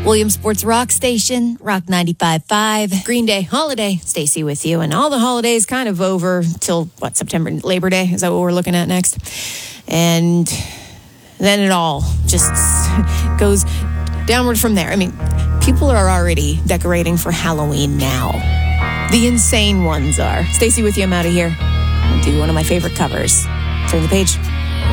Williams Sports Rock Station, Rock 95.5. Green Day holiday. Stacy with you. And all the holidays kind of over till, September, Labor Day? Is that what we're looking at next? And then it all just goes downward from there. I mean, people are already decorating for Halloween now. The insane ones are. Stacy with you. I'm out of here. I'll do one of my favorite covers. Turn the page.